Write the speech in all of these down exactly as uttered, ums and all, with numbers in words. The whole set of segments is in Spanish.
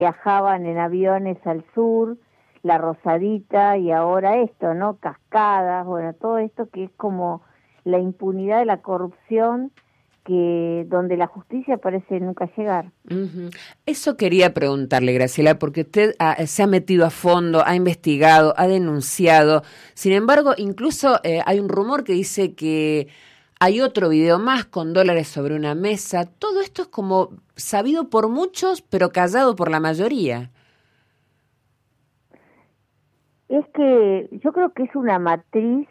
viajaban en aviones al sur, la Rosadita y ahora esto, ¿no? Cascadas, bueno, todo esto que es como la impunidad de la corrupción, que donde la justicia parece nunca llegar. Uh-huh. Eso quería preguntarle, Graciela, porque usted ha, se ha metido a fondo, ha investigado, ha denunciado. Sin embargo, incluso eh, hay un rumor que dice que hay otro video más con dólares sobre una mesa. Todo esto es como sabido por muchos, pero callado por la mayoría. Es que yo creo que es una matriz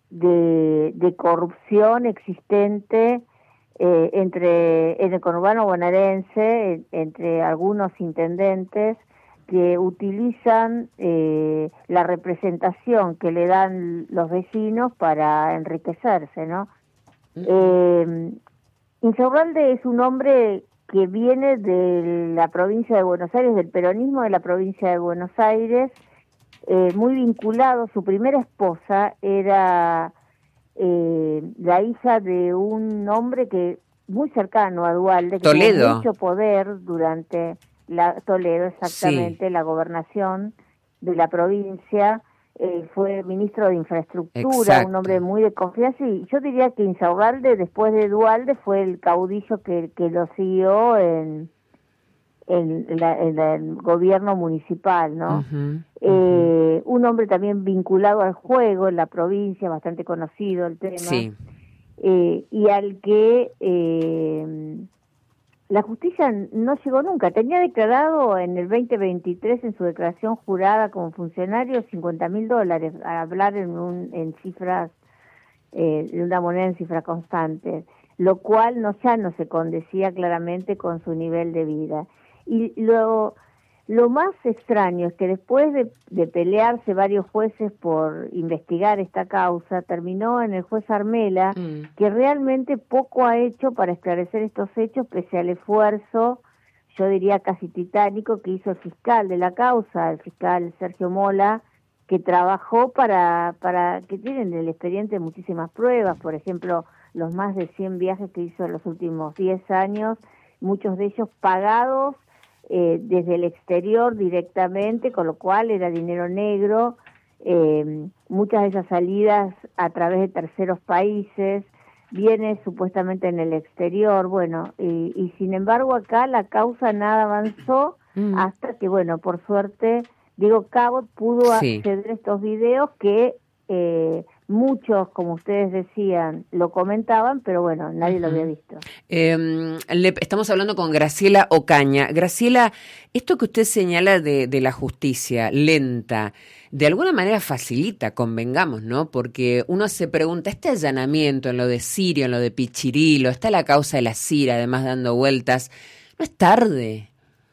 de, de corrupción existente eh, entre en el conurbano bonaerense, en, entre algunos intendentes que utilizan eh, la representación que le dan los vecinos para enriquecerse, ¿no? Uh-huh. Eh, Insaurralde es un hombre que viene de la provincia de Buenos Aires, del peronismo de la provincia de Buenos Aires, eh, muy vinculado. Su primera esposa era eh, la hija de un hombre que muy cercano a Duhalde, que Toledo. tuvo mucho poder durante la Toledo, exactamente, sí. La gobernación de la provincia. Eh, fue ministro de Infraestructura, exacto. Un hombre muy de confianza, y yo diría que Insaurralde, después de Duhalde, fue el caudillo que, que lo siguió en, en, la, en el gobierno municipal, ¿no? Uh-huh, eh, uh-huh. Un hombre también vinculado al juego en la provincia, bastante conocido el tema, sí. eh, y al que eh, la justicia no llegó nunca. Tenía declarado en el veinte veintitrés, en su declaración jurada como funcionario, cincuenta mil dólares, a hablar en, un, en cifras, eh, de una moneda en cifras constantes, lo cual no ya no se condecía claramente con su nivel de vida. Y lo, lo más extraño es que después de, de pelearse varios jueces por investigar esta causa, terminó en el juez Armela, mm. que realmente poco ha hecho para esclarecer estos hechos, pese al esfuerzo, yo diría casi titánico, que hizo el fiscal de la causa, el fiscal Sergio Mola, que trabajó para, para que tienen en el expediente muchísimas pruebas, por ejemplo, los más de cien viajes que hizo en los últimos diez años, muchos de ellos pagados Eh, desde el exterior directamente, con lo cual era dinero negro, eh, muchas de esas salidas a través de terceros países, viene supuestamente en el exterior, bueno, y, y sin embargo acá la causa nada avanzó, mm. hasta que, bueno, por suerte, Diego Cabot pudo sí. acceder a estos videos que eh, muchos, como ustedes decían, lo comentaban, pero bueno, nadie uh-huh. lo había visto. Eh, le, estamos hablando con Graciela Ocaña. Graciela, esto que usted señala de, de la justicia lenta, de alguna manera facilita, convengamos, ¿no? Porque uno se pregunta, este allanamiento en lo de Sirio, en lo de Pichirilo, está la causa de la Cira, además dando vueltas, ¿no es tarde?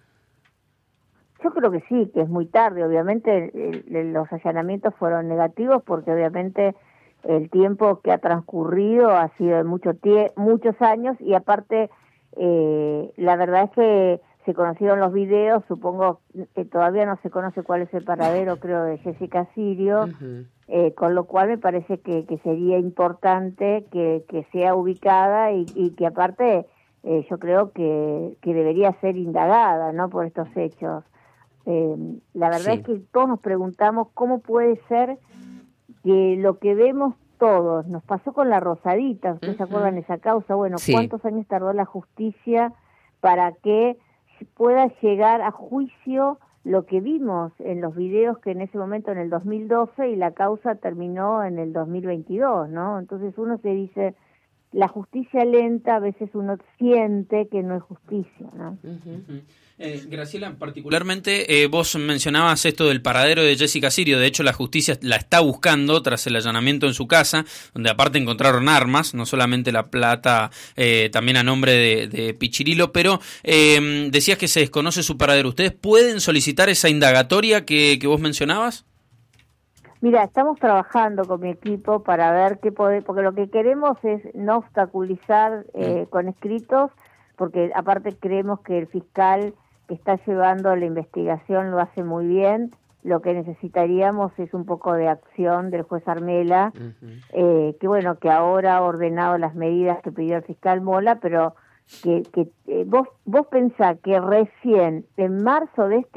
Yo creo que sí, que es muy tarde. Obviamente el, el, los allanamientos fueron negativos porque obviamente el tiempo que ha transcurrido ha sido de mucho tie- muchos años, y aparte eh, la verdad es que se conocieron los videos, supongo que todavía no se conoce cuál es el paradero, creo, de Jessica Sirio, uh-huh. eh, con lo cual me parece que, que sería importante que, que sea ubicada y, y que aparte eh, yo creo que, que debería ser indagada, ¿no?, por estos hechos. Eh, la verdad sí. es que todos nos preguntamos cómo puede ser que lo que vemos todos, nos pasó con la Rosadita, ¿ustedes uh-huh. se acuerdan de esa causa? Bueno, sí. ¿cuántos años tardó la justicia para que pueda llegar a juicio lo que vimos en los videos, que en ese momento en el dos mil doce, y la causa terminó en el dos mil veintidós, ¿no? Entonces uno se dice, la justicia lenta, a veces uno siente que no es justicia, ¿no? Uh-huh. Eh, Graciela, particularmente eh, vos mencionabas esto del paradero de Jessica Sirio. De hecho, la justicia la está buscando tras el allanamiento en su casa, donde aparte encontraron armas, no solamente la plata, eh, también a nombre de, de Pichirilo, pero eh, decías que se desconoce su paradero. ¿Ustedes pueden solicitar esa indagatoria que, que vos mencionabas? Mira, estamos trabajando con mi equipo para ver qué poder, porque lo que queremos es no obstaculizar eh, mm. con escritos, porque aparte creemos que el fiscal que está llevando la investigación lo hace muy bien. Lo que necesitaríamos es un poco de acción del juez Armela, uh-huh. eh, que bueno, que ahora ha ordenado las medidas que pidió el fiscal Mola, pero que, que eh, vos, vos pensás que recién en marzo de este